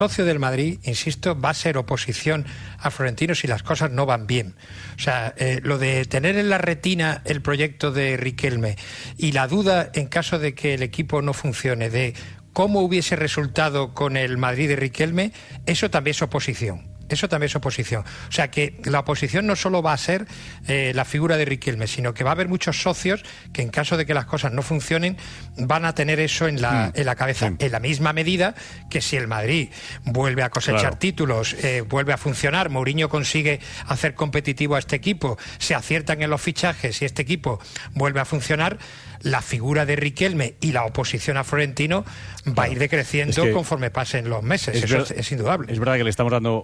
socio del Madrid, insisto, va a ser oposición a Florentino si las cosas no van bien. O sea, lo de tener en la retina el proyecto de Riquelme y la duda en caso de que el equipo no funcione de cómo hubiese resultado con el Madrid de Riquelme, eso también es oposición. Eso también es oposición. O sea que la oposición no solo va a ser la figura de Riquelme, sino que va a haber muchos socios que en caso de que las cosas no funcionen van a tener eso en la cabeza. Sí. En la misma medida que si el Madrid vuelve a cosechar títulos, vuelve a funcionar, Mourinho consigue hacer competitivo a este equipo, se aciertan en los fichajes y este equipo vuelve a funcionar, la figura de Riquelme y la oposición a Florentino va a ir decreciendo conforme pasen los meses. Eso es indudable. Es verdad que le estamos dando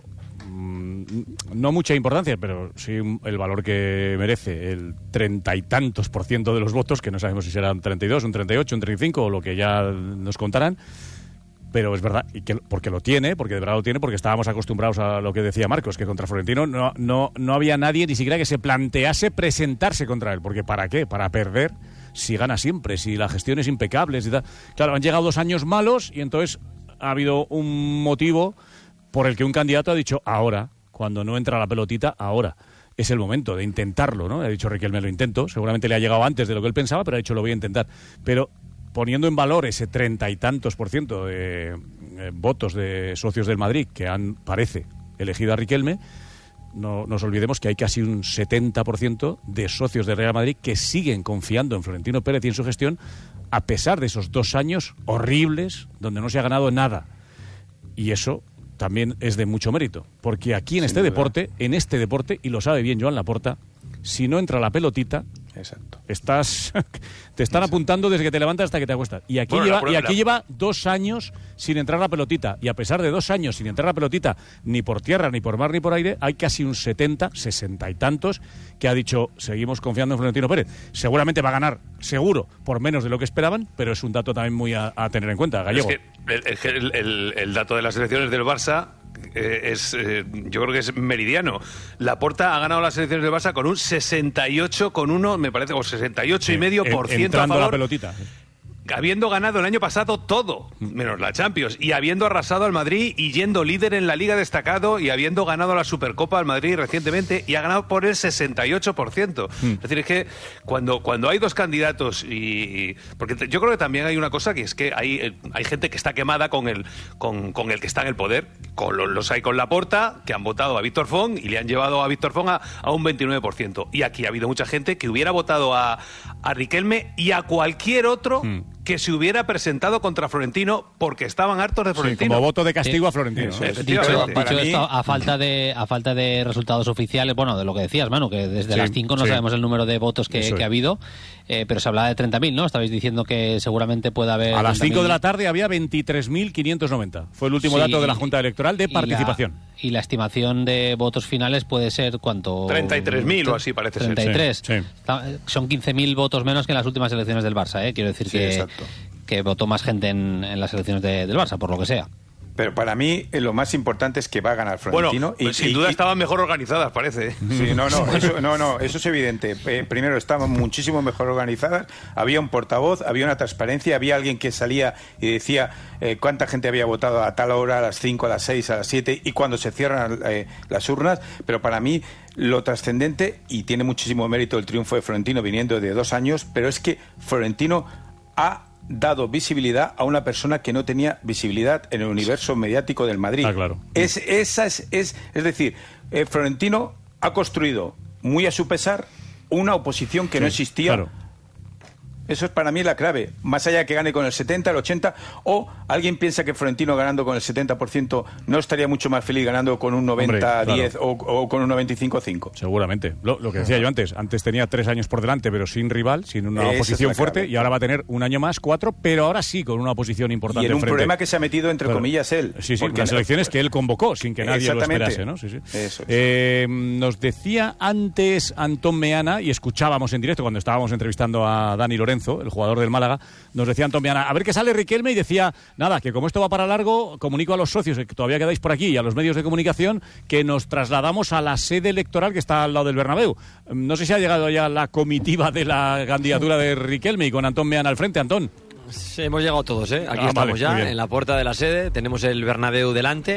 no mucha importancia, pero sí el valor que merece, el 30 y tantos % de los votos, que no sabemos si serán 32, un 38, un 35 o lo que ya nos contarán, pero es verdad, y que, porque lo tiene, porque de verdad lo tiene, porque estábamos acostumbrados a lo que decía Marcos, que contra Florentino no había nadie ni siquiera que se plantease presentarse contra él, porque ¿para qué? Para perder si gana siempre, si la gestión es impecable, si tal. Claro, han llegado 2 años malos y entonces ha habido un motivo por el que un candidato ha dicho ahora, cuando no entra la pelotita, ahora es el momento de intentarlo, ¿no? Ha dicho Riquelme, lo intento, seguramente le ha llegado antes de lo que él pensaba, pero ha dicho lo voy a intentar. Pero poniendo en valor ese 30 y tantos % de votos de socios del Madrid que han, parece, elegido a Riquelme, no nos olvidemos que hay casi un 70% de socios del Real Madrid que siguen confiando en Florentino Pérez y en su gestión, a pesar de esos 2 años horribles donde no se ha ganado nada. Y eso también es de mucho mérito, porque aquí en este deporte, y lo sabe bien Joan Laporta, si no entra la pelotita, exacto, te están apuntando desde que te levantas hasta que te acuestas. Y aquí lleva 2 años sin entrar la pelotita, y a pesar de 2 años sin entrar la pelotita, ni por tierra, ni por mar, ni por aire, hay casi un 70, 60 y tantos que ha dicho, seguimos confiando en Florentino Pérez. Seguramente va a ganar, seguro, por menos de lo que esperaban, pero es un dato también muy a tener en cuenta, Gallego. Es que el dato de las elecciones del Barça yo creo que es meridiano. Laporta ha ganado las elecciones del Barça con un 68,1, me parece, o 68,5% a favor, la pelotita, habiendo ganado el año pasado todo, menos la Champions, y habiendo arrasado al Madrid y yendo líder en la Liga destacado y habiendo ganado la Supercopa al Madrid recientemente y ha ganado por el 68%. Es decir, es que cuando hay 2 candidatos porque yo creo que también hay una cosa que es que hay gente que está quemada con el que está en el poder, los hay con Laporta, que han votado a Víctor Font y le han llevado a Víctor Font a un 29%. Y aquí ha habido mucha gente que hubiera votado a Riquelme y a cualquier otro que se hubiera presentado contra Florentino porque estaban hartos de Florentino. Como voto de castigo a Florentino. Dicho esto, a falta de resultados oficiales, bueno, de lo que decías, Manu, que desde las 5 no sabemos el número de votos que ha habido, pero se hablaba de 30.000, ¿no? Estabais diciendo que seguramente puede haber... A las 5 de la tarde había 23.590. Fue el último dato de la Junta Electoral de participación. Y la estimación de votos finales puede ser, ¿cuánto? 33.000 o así parece 33. ser. 33. Son 15.000 votos menos que en las últimas elecciones del Barça, ¿eh? Quiero decir que votó más gente en las elecciones del Barça, por lo que sea. Pero para mí lo más importante es que va a ganar Florentino. Bueno, sin duda estaban mejor organizadas, parece. Sí, eso es evidente. Primero, estaban muchísimo mejor organizadas. Había un portavoz, había una transparencia, había alguien que salía y decía cuánta gente había votado a tal hora, a las 5, a las 6, a las 7 y cuando se cierran las urnas. Pero para mí lo trascendente, y tiene muchísimo mérito el triunfo de Florentino viniendo de 2 años, pero es que Florentino ha dado visibilidad a una persona que no tenía visibilidad en el universo mediático del Madrid. Claro. Es decir, Florentino ha construido, muy a su pesar, una oposición que no existía. Claro. Eso es para mí la clave. Más allá de que gane con el 70, el 80, o alguien piensa que Florentino ganando con el 70% no estaría mucho más feliz ganando con un 90-10 o con un 95-5. Seguramente. Lo que decía yo antes tenía 3 años por delante, pero sin rival, sin una oposición fuerte, y ahora va a tener un año más, 4, pero ahora sí con una oposición importante. Y en un frente. Problema que se ha metido, entre comillas, él. Sí, las elecciones que él convocó, sin que nadie lo esperase, ¿no? Sí. Eso es. Nos decía antes Antón Meana, y escuchábamos en directo cuando estábamos entrevistando a Dani Lorenzo, el jugador del Málaga, nos decía Antón Meana, a ver qué sale Riquelme, y decía, nada, que como esto va para largo, comunico a los socios que todavía quedáis por aquí y a los medios de comunicación que nos trasladamos a la sede electoral que está al lado del Bernabéu. No sé si ha llegado ya la comitiva de la candidatura de Riquelme y con Antón Meana al frente. Antón. Hemos llegado todos, ¿eh? Aquí estamos vale, ya, en la puerta de la sede. Tenemos el Bernabéu delante.